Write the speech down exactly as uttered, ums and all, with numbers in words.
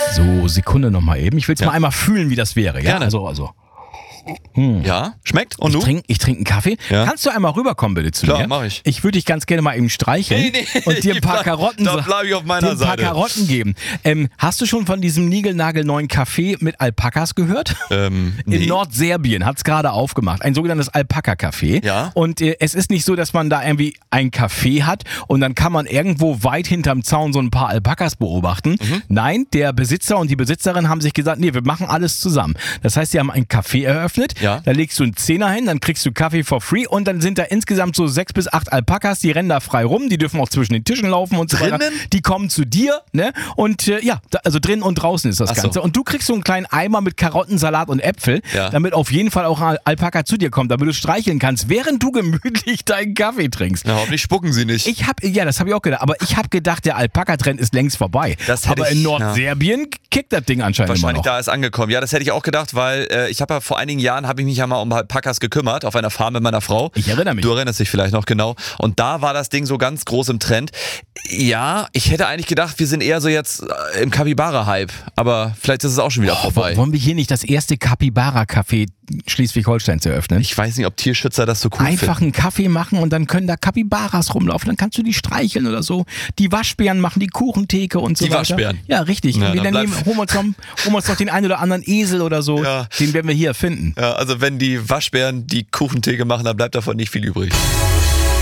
So, Sekunde nochmal eben. Ich will es Ja. mal einmal fühlen, wie das wäre. Ja? Gerne. Also, also. Ja, schmeckt? Und Ich du? trinke ich trink einen Kaffee. Ja. Kannst du einmal rüberkommen, bitte, zu Klar, mir? mach ich. Ich würde dich ganz gerne mal eben streicheln Nee, nee, und dir ein ich paar bleib- Karotten, da bleib ich auf meiner dir ein paar Seite. Karotten geben. Ähm, hast du schon von diesem niegelnagelneuen Café mit Alpakas gehört? Ähm, In nee. Nordserbien hat es gerade aufgemacht, ein sogenanntes Alpaka-Café. Ja. Und äh, es ist nicht so, dass man da irgendwie ein Café hat und dann kann man irgendwo weit hinterm Zaun so ein paar Alpakas beobachten. Mhm. Nein, der Besitzer und die Besitzerin haben sich gesagt, nee, wir machen alles zusammen. Das heißt, sie haben ein Café eröffnet, Ja. da legst du einen Zehner hin, dann kriegst du Kaffee for free und dann sind da insgesamt so sechs bis acht Alpakas, die rennen da frei rum, die dürfen auch zwischen den Tischen laufen und so weiter. Drinnen? Die kommen zu dir, ne? Und äh, ja, da, also drinnen und draußen ist das Ach so. Ganze. Und du kriegst so einen kleinen Eimer mit Karotten, Salat und Äpfel, Ja. damit auf jeden Fall auch ein Alpaka zu dir kommt, damit du streicheln kannst, während du gemütlich deinen Kaffee trinkst. Na, hoffentlich spucken sie nicht. Ich hab, ja, das habe ich auch gedacht, aber ich habe gedacht, der Alpaka-Trend ist längst vorbei. Das hätte aber in ich- Nordserbien kickt das Ding anscheinend immer Wahrscheinlich noch. da ist angekommen. Ja, das hätte ich auch gedacht, weil äh, ich habe ja vor einigen Jahren, habe ich mich ja mal um Alpakas gekümmert, auf einer Farm mit meiner Frau. Ich erinnere mich. Du erinnerst dich vielleicht noch, genau. Und da war das Ding so ganz groß im Trend. Ja, ich hätte eigentlich gedacht, wir sind eher so jetzt äh, im Capybara-Hype. Aber vielleicht ist es auch schon wieder Oh, vorbei. wollen wir hier nicht das erste Capybara-Café Schleswig-Holsteins eröffnen? Ich weiß nicht, ob Tierschützer das so cool Einfach finden. einen Kaffee machen und dann können da Capybaras rumlaufen. Dann kannst du die streicheln oder so. Die Waschbären machen die Kuchentheke und so Die weiter. Waschbären? Ja, richtig. Ja, und dann dann bleib- nehmen, holen, wir uns noch, holen wir uns noch den einen oder anderen Esel oder so. Ja. Den werden wir hier finden. Ja, also wenn die Waschbären die Kuchentheke machen, dann bleibt davon nicht viel übrig.